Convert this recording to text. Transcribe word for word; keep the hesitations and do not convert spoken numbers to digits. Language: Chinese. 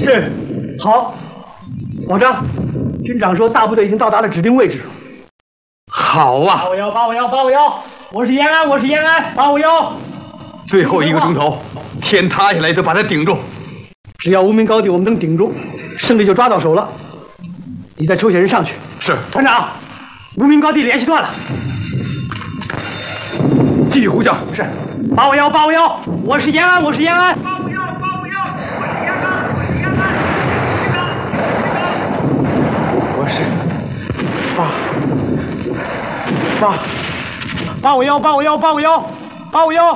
是，好，老张，军长说大部队已经到达了指定位置。 好啊！ 八五幺，八五幺，八五幺，我是延安，我是延安，八五幺。 最后一个钟头，天塌下来都把它顶住。 只要无名高地我们能顶住，胜利就抓到手了。你再抽些人上去。 是， 团长，无名高地联系断了。 继续呼叫。 是，八五幺，八五幺，我是延安，我是延安。 八五幺，八五幺，我是延安，我是延安。 我是八八八五幺，八五幺，八五幺，八五幺。